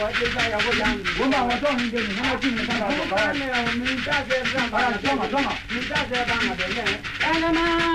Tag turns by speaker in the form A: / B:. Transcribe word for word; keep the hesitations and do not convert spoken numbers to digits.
A: 我这下要不讲，
B: 我把我照你给你，我进去看看。
A: 我干了，你大姐上班，
B: 装了装了。
A: 你大姐帮我的呢，哎他妈。